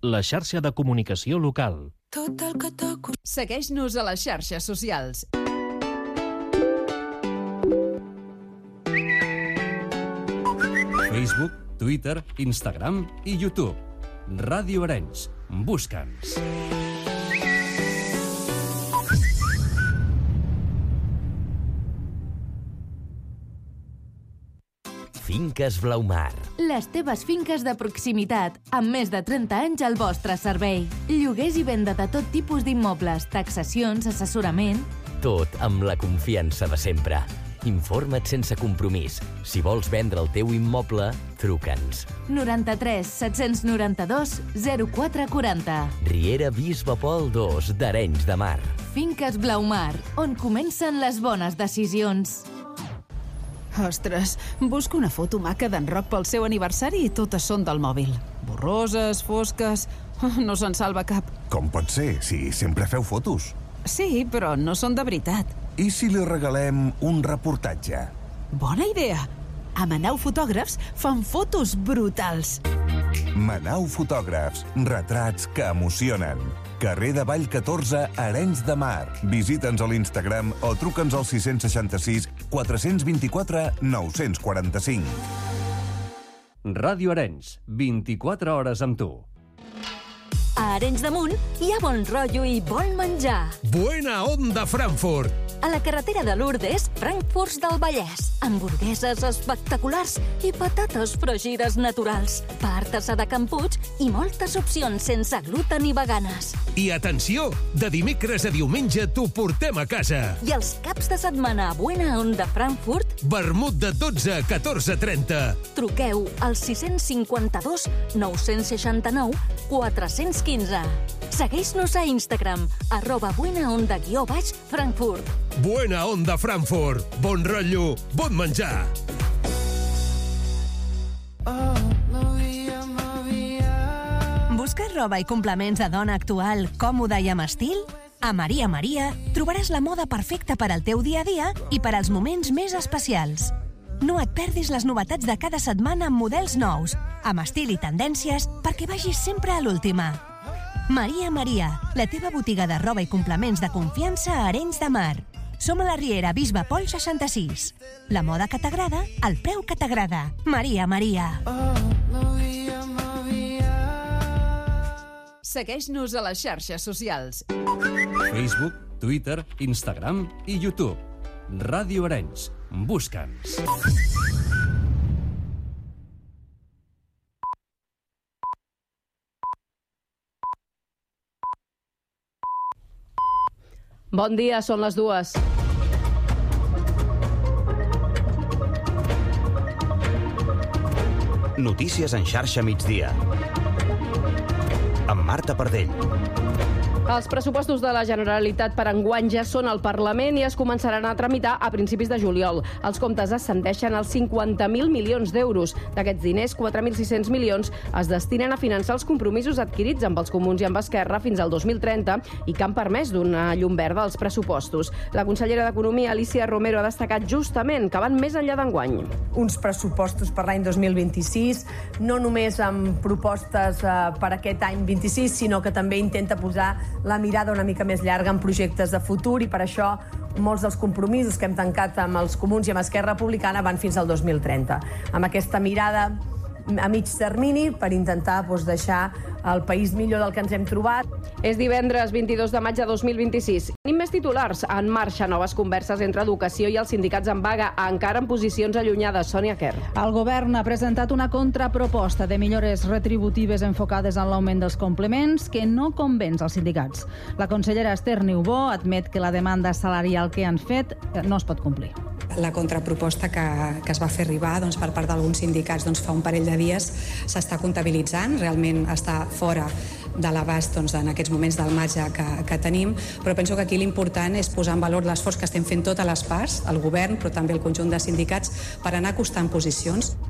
la xarxa de comunicació local. Segueix-nos a les xarxes socials. Facebook, Twitter, Instagram i YouTube. Ràdio Arenys. Busca'ns. Finques Blaumar. Les teves finques de proximitat, amb més de 30 anys al vostre servei. Lloguers i venda de tot tipus d'immobles, taxacions, assessorament... Tot amb la confiança de sempre. Informa't sense compromís. Si vols vendre el teu immoble, truca'ns. 93 792 0440. Riera Bisbe Pol 2 d'Arenys de Mar. Finques Blaumar, on comencen les bones decisions. Ostres, busco una foto maca d'en Roc pel seu aniversari i totes són del mòbil. Borroses, fosques... No se'n salva cap. Com pot ser, si sempre feu fotos? Sí, però no són de veritat. I si li regalem un reportatge? Bona idea! A Manau Fotògrafs fan fotos brutals. Manau Fotògrafs, retrats que emocionen. Carrer de Vall 14, Arenys de Mar. Visita'ns a l'Instagram o truca'ns al 666 424 945. Ràdio Arenys, 24 hores amb tu. A Arenys de Munt hi ha bon rotllo i bon menjar. Buena Onda Frankfurt. A la carretera de Lourdes, Frankfurts del Vallès. Hamburgueses espectaculars i patates fregides naturals. Pa artesà de Can Puig i moltes opcions sense gluten i veganes. I atenció, de dimecres a diumenge t'ho portem a casa. I els caps de setmana a Buena Onda Frankfurt, vermut de 12 a 14:30. Truqueu al 652 969 415. Segueix-nos a Instagram, @buenaonda_Frankfurt. Buena Onda Frankfurt. Bon rotllo, bon menjar. Busques roba i complements de dona actual, còmoda i amb estil? A Maria Maria trobaràs la moda perfecta per al teu dia a dia i per als moments més especials. No et perdis les novetats de cada setmana amb models nous, amb estil i tendències perquè vagis sempre a l'última. Maria Maria, la teva botiga de roba i complements de confiança a Arenys de Mar. Som a la Riera Bisbe Pol 66. La moda que t'agrada, al preu que t'agrada. Maria Maria. Segueix-nos a les xarxes socials. Facebook, Twitter, Instagram i YouTube. Ràdio Arenys. Busca'ns. Bon dia, són les 2. Notícies en xarxa migdia. Amb Marta Pardell. Els pressupostos de la Generalitat per enguany ja són al Parlament i es començaran a tramitar a principis de juliol. Els comptes ascendeixen als 50.000 milions d'euros. D'aquests diners, 4.600 milions es destinen a finançar els compromisos adquirits amb els comuns i amb Esquerra fins al 2030 i que han permès donar llum verda als pressupostos. La consellera d'Economia, Alicia Romero, ha destacat justament que van més enllà d'enguany. Uns pressupostos per l'any 2026, no només amb propostes per aquest any 26, sinó que també intenta posar la mirada una mica més llarga en projectes de futur i per això molts dels compromisos que hem tancat amb els comuns i amb Esquerra Republicana van fins al 2030. Amb aquesta mirada a mig termini per intentar deixar el país millor del que ens hem trobat. És divendres 22 de maig de 2026. Tenim més titulars. En marxa noves converses entre educació i els sindicats en vaga, encara en posicions allunyades. Sònia Quer. El govern ha presentat una contraproposta de millores retributives enfocades en l'augment dels complements que no convenç als sindicats. La consellera Esther Niubó admet que la demanda salarial que han fet no es pot complir. La contraproposta que es va fer arribar per part d'alguns sindicats fa un parell de dies s'està comptabilitzant, realment està fora de l'abast en aquests moments del marge que tenim, però penso que aquí l'important és posar en valor l'esforç que estem fent totes les parts, el govern però també el conjunt de sindicats, per anar acostant posicions.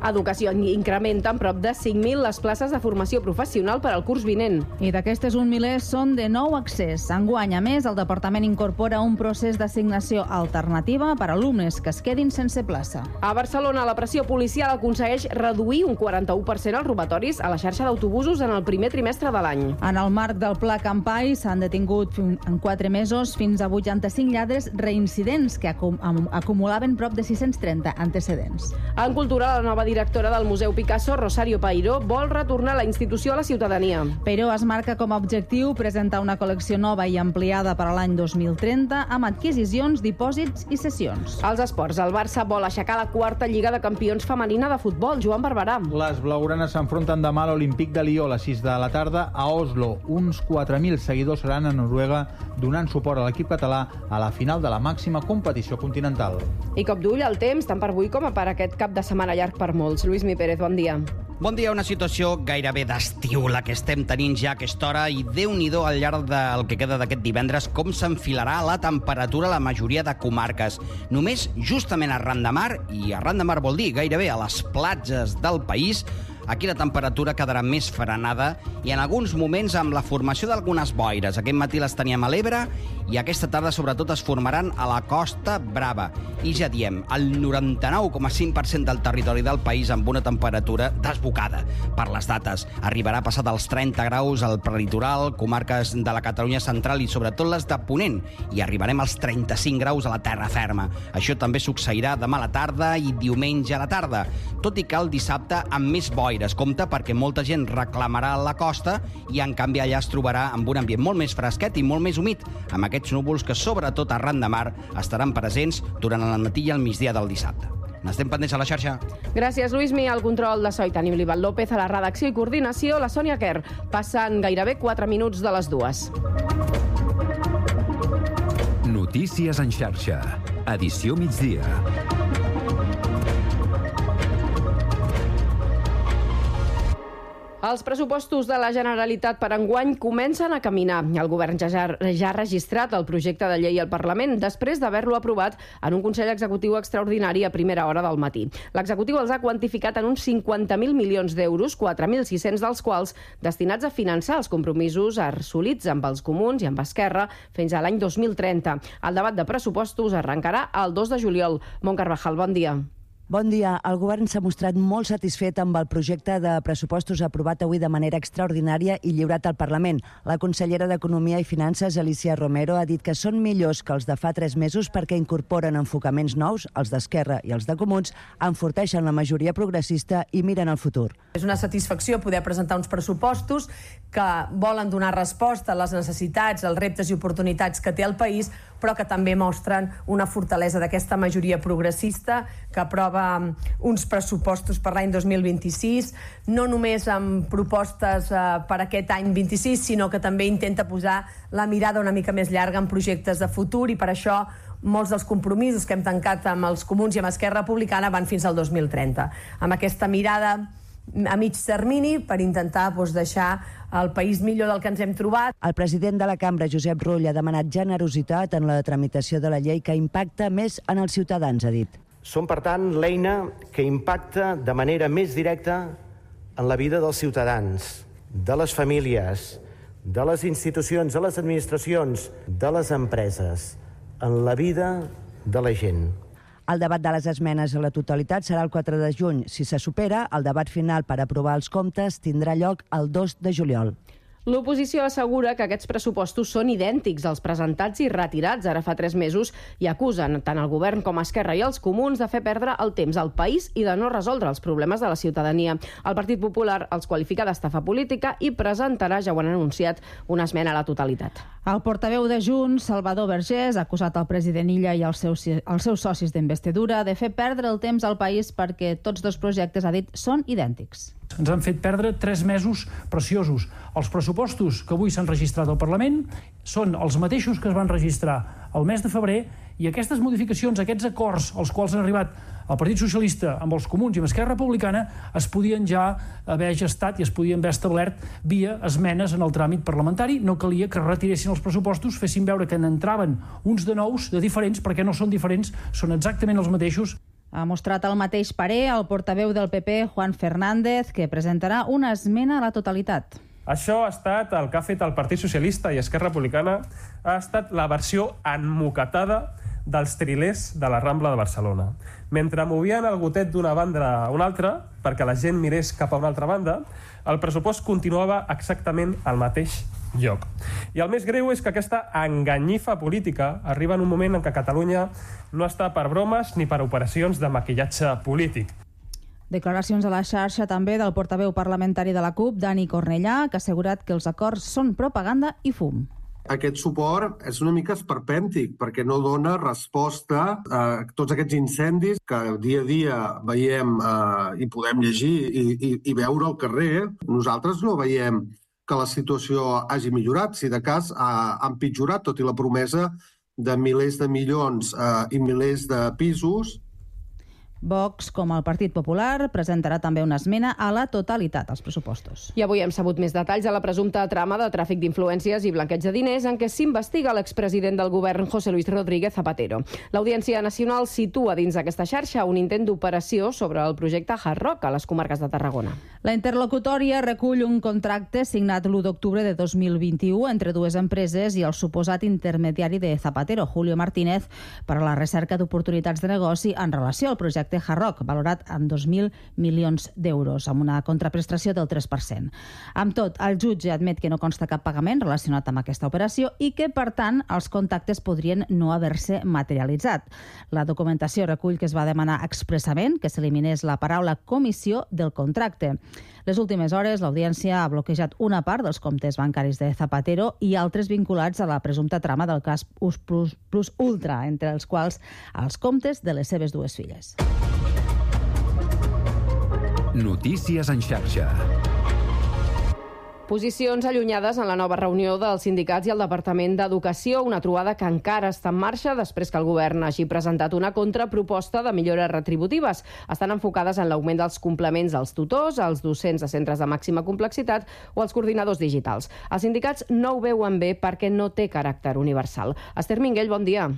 Educació incrementa en prop de 5.000 les places de formació professional per al curs vinent. I d'aquestes 1 miler són de nou accés. Enguany, a més, el Departament incorpora un procés d'assignació alternativa per a alumnes que es quedin sense plaça. A Barcelona, la pressió policial aconsegueix reduir un 41% els robatoris a la xarxa d'autobusos en el primer trimestre de l'any. En el marc del Pla Campai s'han detingut en 4 mesos fins a 85 lladres reincidents que acumulaven prop de 630 antecedents. En cultura, la nova directora del Museu Picasso, Rosario Peiró, vol retornar la institució a la ciutadania. Peiró es marca com a objectiu presentar una col·lecció nova i ampliada per a l'any 2030 amb adquisicions, dipòsits i cessions. Als esports, el Barça vol aixecar la 4ª Lliga de Campions femenina de futbol. Joan Barberà. Les blaugranes s'enfronten demà a l'Olímpic de Lió a les 6 de la tarda a Oslo. Uns 4.000 seguidors seran a Noruega donant suport a l'equip català a la final de la màxima competició continental. I cop d'ull al temps, tant per avui com per aquest cap de setmana llarg per molts. Lluís Mi Pérez, bon dia. Bon dia, una situació gairebé d'estiu la que estem tenint ja a aquesta hora i Déu-n'hi-do al llarg del que queda d'aquest divendres com s'enfilarà la temperatura a la majoria de comarques. Només justament arran de mar, i arran de mar vol dir gairebé a les platges del país, aquí la temperatura quedarà més frenada i en alguns moments amb la formació d'algunes boires. Aquest matí les teníem a l'Ebre i aquesta tarda sobretot es formaran a la Costa Brava. I ja diem, el 99,5% del territori del país amb una temperatura desbocada per les dates. Arribarà a passar dels 30 graus al prelitoral, comarques de la Catalunya central i sobretot les de Ponent. I arribarem als 35 graus a la terra ferma. Això també succeirà demà a la tarda i diumenge a la tarda. Tot i que el dissabte amb més boires. Compte perquè molta gent reclamarà la costa i en canvi allà es trobarà amb un ambient molt més fresquet i molt més humit, amb aquests núvols que sobretot arran de mar estaran presents durant el matí i el migdia del dissabte. N'estem pendents a la xarxa. Gràcies, Lluís Mi. Al control de so i tenim l'Ivan López, a la redacció i coordinació, la Sònia Kerr. Passen gairebé 4 minuts de les 2. Notícies en xarxa. Edició migdia. Els pressupostos de la Generalitat per enguany comencen a caminar. El govern ja ha registrat el projecte de llei al Parlament després d'haver-lo aprovat en un Consell Executiu extraordinari a primera hora del matí. L'executiu els ha quantificat en uns 50.000 milions d'euros, 4.600 dels quals destinats a finançar els compromisos assolits amb els comuns i amb Esquerra fins a l'any 2030. El debat de pressupostos arrencarà el 2 de juliol. Mont Carvajal, bon dia. Bon dia. El govern s'ha mostrat molt satisfet amb el projecte de pressupostos aprovat avui de manera extraordinària i lliurat al Parlament. La consellera d'Economia i Finances, Alicia Romero, ha dit que són millors que els de fa 3 mesos perquè incorporen enfocaments nous, els d'Esquerra i els de Comuns, enforteixen la majoria progressista i miren al futur. És una satisfacció poder presentar uns pressupostos que volen donar resposta a les necessitats, als reptes i oportunitats que té el país, però que també mostren una fortalesa d'aquesta majoria progressista que aprova uns pressupostos per l'any 2026, no només amb propostes per aquest any 26, sinó que també intenta posar la mirada una mica més llarga en projectes de futur i per això molts dels compromisos que hem tancat amb els comuns i amb Esquerra Republicana van fins al 2030. Amb aquesta mirada a mig termini per intentar deixar el país millor del que ens hem trobat. El president de la Cambra, Josep Rull, ha demanat generositat en la tramitació de la llei que impacta més en els ciutadans, ha dit. Són, per tant, l'eina que impacta de manera més directa en la vida dels ciutadans, de les famílies, de les institucions, de les administracions, de les empreses, en la vida de la gent. El debat de les esmenes a la totalitat serà el 4 de juny. Si se supera, el debat final per aprovar els comptes tindrà lloc el 2 de juliol. L'oposició assegura que aquests pressupostos són idèntics als presentats i retirats ara fa 3 mesos i acusen tant el govern com Esquerra i els comuns de fer perdre el temps al país i de no resoldre els problemes de la ciutadania. El Partit Popular els qualifica d'estafa política i presentarà, ja ho han anunciat, una esmena a la totalitat. El portaveu de Junts, Salvador Vergés, ha acusat el president Illa i els seus socis d'investidura de fer perdre el temps al país perquè tots dos projectes, ha dit, són idèntics. Ens han fet perdre 3 mesos preciosos. Els pressupostos que avui s'han registrat al Parlament són els mateixos que es van registrar el mes de febrer i aquestes modificacions, aquests acords als quals han arribat el Partit Socialista amb els comuns i amb Esquerra Republicana es podien ja haver gestat i es podien haver establert via esmenes en el tràmit parlamentari. No calia que retiressin els pressupostos, fessin veure que n'entraven uns de nous, de diferents, perquè no són diferents, són exactament els mateixos. Ha mostrat el mateix parer el portaveu del PP, Juan Fernández, que presentarà una esmena a la totalitat. Això ha estat el que ha fet el Partit Socialista i Esquerra Republicana, ha estat la versió emmoquetada dels trilers de la Rambla de Barcelona. Mentre movien el gotet d'una banda a una altra, perquè la gent mirés cap a una altra banda, el pressupost continuava exactament al mateix lloc. I el més greu és que aquesta enganyifa política arriba en un moment en què Catalunya no està per bromes ni per operacions de maquillatge polític. Declaracions a la xarxa també del portaveu parlamentari de la CUP, Dani Cornellà, que ha assegurat que els acords són propaganda i fum. Aquest suport és una mica esperpèntic perquè no dona resposta a tots aquests incendis que dia a dia veiem i podem llegir i veure al carrer. Nosaltres no veiem que la situació hagi millorat, si de cas ha empitjorat, tot i la promesa de milers de milions i milers de pisos. Vox, com el Partit Popular, presentarà també una esmena a la totalitat als pressupostos. I avui hem sabut més detalls a la presumpta trama de tràfic d'influències i blanqueig de diners en què s'investiga l'expresident del govern José Luis Rodríguez Zapatero. L'Audiència Nacional situa dins aquesta xarxa un intent d'operació sobre el projecte Hard Rock a les comarques de Tarragona. La interlocutòria recull un contracte signat l'1 d'octubre de 2021 entre dues empreses i el suposat intermediari de Zapatero, Julio Martínez, per a la recerca d'oportunitats de negoci en relació al projecte Hard Rock, valorat en 2.000 milions d'euros, amb una contraprestació del 3%. Amb tot, el jutge admet que no consta cap pagament relacionat amb aquesta operació i que, per tant, els contactes podrien no haver-se materialitzat. La documentació recull que es va demanar expressament que s'eliminés la paraula comissió del contracte. Les últimes hores, l'Audiència ha bloquejat una part dels comptes bancaris de Zapatero i altres vinculats a la presumpta trama del cas Plus Ultra, entre els quals els comptes de les seves dues filles. Notícies en xarxa. Posicions allunyades en la nova reunió dels sindicats i el Departament d'Educació, una trobada que encara està en marxa després que el govern hagi presentat una contraproposta de millores retributives. Estan enfocades en l'augment dels complements als tutors, als docents de centres de màxima complexitat o als coordinadors digitals. Els sindicats no ho veuen bé perquè no té caràcter universal. Esther Minguell, bon dia.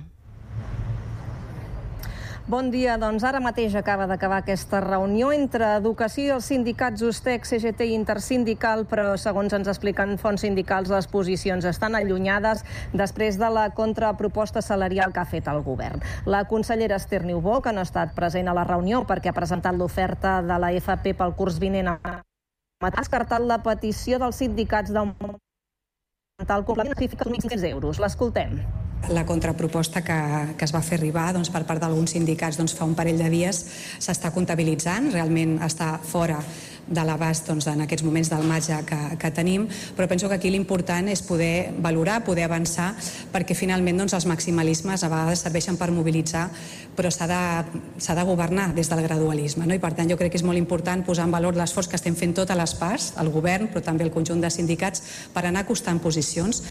Bon dia. Doncs ara mateix acaba d'acabar aquesta reunió entre Educació i els sindicats USTEC, CGT i Intersindical, però segons ens expliquen fonts sindicals, les posicions estan allunyades després de la contraproposta salarial que ha fet el govern. La consellera Esther Niubó, que no ha estat present a la reunió perquè ha presentat l'oferta de la FP pel curs vinent, ha descartat la petició dels sindicats d'augmentar el complement de 1.500 euros. L'escoltem. La contraproposta que es va fer arribar per part d'alguns sindicats fa un parell de dies s'està comptabilitzant, realment està fora de l'abast en aquests moments del marge que tenim, però penso que aquí l'important és poder valorar, poder avançar, perquè finalment els maximalismes a vegades serveixen per mobilitzar, però s'ha de governar des del gradualisme, no? I per tant jo crec que és molt important posar en valor l'esforç que estem fent totes les parts, el govern, però també el conjunt de sindicats, per anar acostant posicions.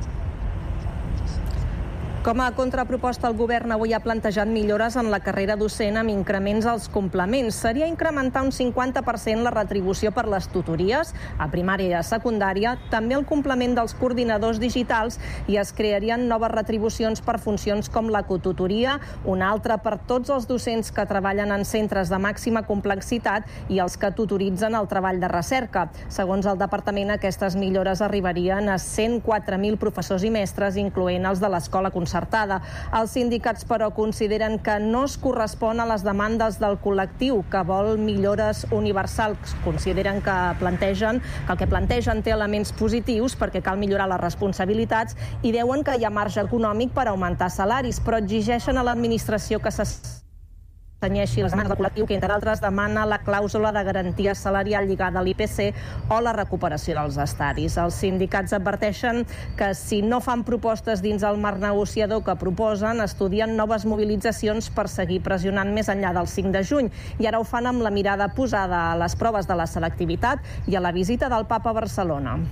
Com a contraproposta, el govern avui ha plantejat millores en la carrera docent amb increments als complements. Seria incrementar un 50% la retribució per les tutories, a primària i a secundària, també el complement dels coordinadors digitals i es crearien noves retribucions per funcions com la cotutoria, una altra per tots els docents que treballen en centres de màxima complexitat i els que tutoritzen el treball de recerca. Segons el departament, aquestes millores arribarien a 104.000 professors i mestres, incloent els de l'escola concertada. Els sindicats, però, consideren que no es correspon a les demandes del col·lectiu, que vol millores universals. Consideren que el que plantegen té elements positius perquè cal millorar les responsabilitats i deuen que hi ha marge econòmic per augmentar salaris, però exigeixen a l'administració que s'enyenyeixi les demandes del col·lectiu, que entre altres demana la clàusula de garantia salarial lligada a l'IPC o la recuperació dels estadis. Els sindicats adverteixen que si no fan propostes dins el marc negociador que proposen, estudien noves mobilitzacions per seguir pressionant més enllà del 5 de juny. I ara ho fan amb la mirada posada a les proves de la selectivitat i a la visita del Papa a Barcelona.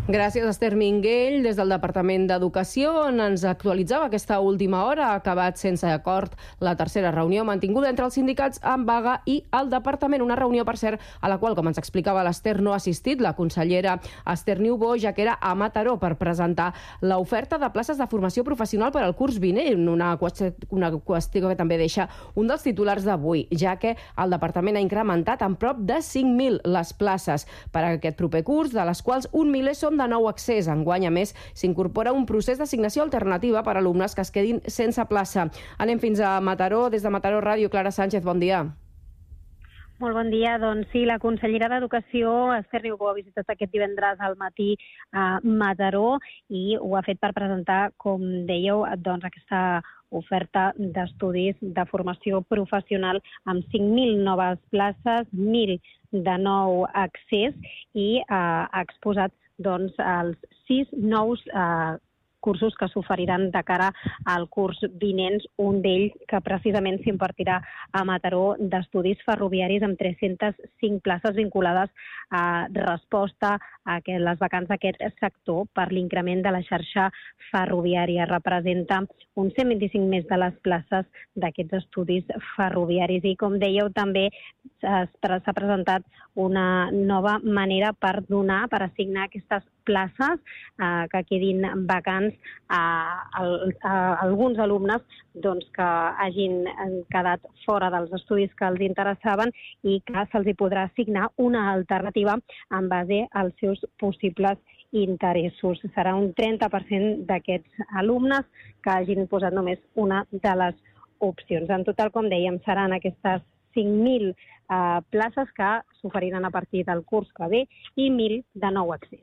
Gràcies, Esther Minguell, des del Departament d'Educació, on ens actualitzava aquesta última hora. Ha acabat sense acord la tercera reunió mantinguda entre els sindicats en vaga i el Departament. Una reunió, per cert, a la qual, com ens explicava l'Esther, no ha assistit la consellera Esther Niubó, ja que era a Mataró per presentar l'oferta de places de formació professional per al curs vinent, una qüestió que també deixa un dels titulars d'avui, ja que el Departament ha incrementat en prop de 5.000 les places per a aquest proper curs, de les quals un miler són de nou accés. Enguany, a més, s'incorpora un procés d'assignació alternativa per a alumnes que es quedin sense plaça. Anem fins a Mataró. Des de Mataró Ràdio, Clara Sánchez, bon dia. Molt bon dia. Doncs sí, la consellera d'Educació, Esther Niubó, ha visitat aquest divendres al matí a Mataró i ho ha fet per presentar, com dèieu, doncs aquesta oferta d'estudis de formació professional amb 5.000 noves places, 1.000 de nou accés i ha exposat doncs, els 6 nous cursos que s'oferiran de cara al curs vinent, un d'ells que precisament s'impartirà a Mataró d'estudis ferroviaris amb 305 places vinculades a resposta a les vacants d'aquest sector per l'increment de la xarxa ferroviària. Representa uns 125 més de les places d'aquests estudis ferroviaris i, com dèieu, també s'ha presentat una nova manera per assignar aquestes places que quedin vacants a alguns alumnes que hagin quedat fora dels estudis que els interessaven i que se'ls podrà assignar una alternativa en base als seus possibles interessos. Serà un 30% d'aquests alumnes que hagin posat només una de les opcions. En total, com dèiem, seran aquestes 5.000 places que s'oferiran a partir del curs que ve i 1.000 de nou accés.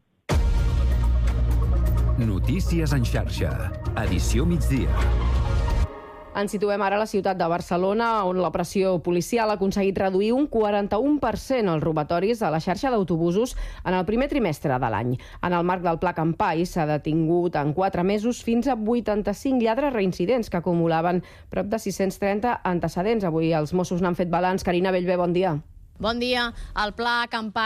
Notícies en xarxa. Edició migdia. Ens situem ara a la ciutat de Barcelona, on la pressió policial ha aconseguit reduir un 41% els robatoris a la xarxa d'autobusos en el primer trimestre de l'any. En el marc del Pla Campai s'ha detingut en 4 mesos fins a 85 lladres reincidents que acumulaven prop de 630 antecedents. Avui els Mossos n'han fet balanç. Carina Bellver, bon dia. Bon dia. El Pla Campai